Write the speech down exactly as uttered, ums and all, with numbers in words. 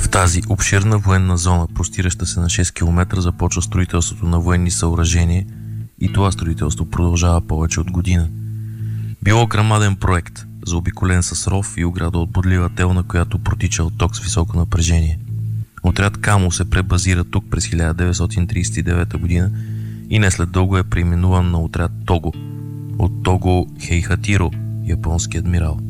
тази обширна военна зона, простираща се на шест километра, започва строителството на военни съоръжения и това строителство продължава повече от година. Било грамаден проект, заобиколен с ров и ограда от бодлива тел, на която протича отток с високо напрежение. Отряд Камо се пребазира тук през хиляда деветстотин тридесет и девета година и не след дълго е преименуван на отряд Того, от Того Хейхатиро, японски адмирал.